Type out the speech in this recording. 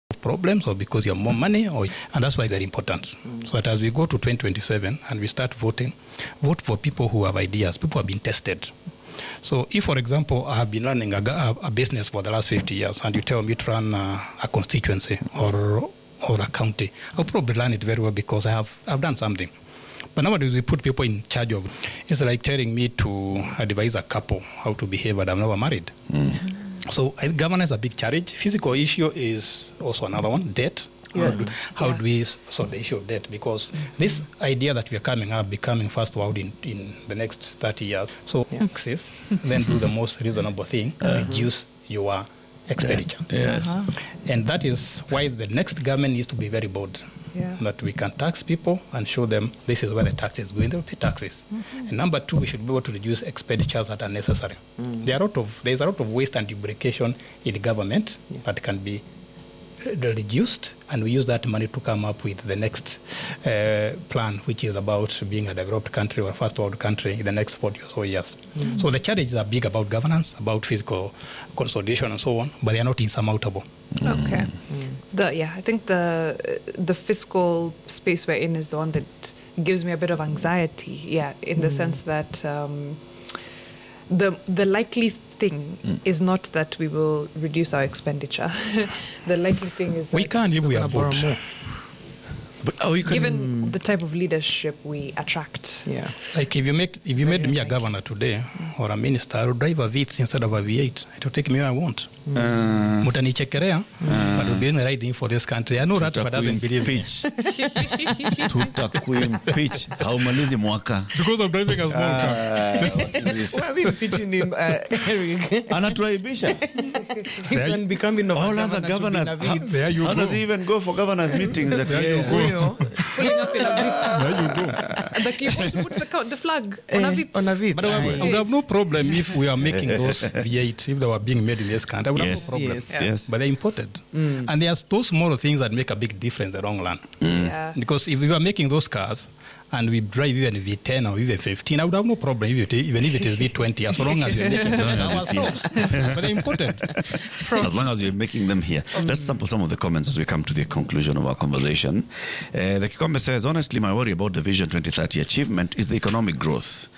problems or because you have more money, and that's why very important. So that as we go to 2027 and we start voting, vote for people who have ideas, people who have been tested. So if, for example, I have been running a business for the last 50 years and you tell me to run a constituency or a county, I'll probably run it very well because I've done something. But nowadays we put people in charge of, it's like telling me to advise a couple how to behave, but I'm never married. So governance is a big challenge. Physical issue is also another one, debt. How do we solve the issue of debt? Because this idea that we are becoming first world in the next 30 years. So taxes, then do the most reasonable thing, reduce your expenditure. And that is why the next government needs to be very bold. That we can tax people and show them this is where the tax is going. They will pay taxes. And number two, we should be able to reduce expenditures that are necessary. There's a lot of waste and duplication in the government that can be reduced, and we use that money to come up with the next plan, which is about being a developed country or a first world country in the next 40 or so years. So the challenges are big about governance, about physical consolidation and so on, but they are not insurmountable. Okay. I think the fiscal space we're in is the one that gives me a bit of anxiety, in the sense that the likely thing is not that we will reduce our expenditure. The likely thing is that we can't if we are borrow both. more. But Given the type of leadership we attract. Like if you made me a governor today or a minister, I would drive a Vitz instead of a V8. It will take me where I want. Mutanichekelea, but we'll be doing the right thing for this country. I know that, but doesn't believe me. Tutakuimpeach. Haumalizi mwaka. Because of driving a small car. Why are we pitching him, Eric? Anatuaibisha. It's when becoming of all other governors. There you How go. does he even go for governors meetings? That There you go. Pulling up in a Vitz. There you go. And you put the flag on a Vitz. On a Vitz. But I would have no problem if we are making those V8, if they were being made in this country. I would have no problem. Yes. But they're imported. And there's those small things that make a big difference in the long run. Because if we were making those cars and we drive even V10 or even 15, I would have no problem even if it is V20, as long as we're making them. But they're imported. As long as we're making them here. Let's sample some of the comments as we come to the conclusion of our conversation. The Kikombe says, honestly, my worry about the Vision 2030 achievement is the economic growth.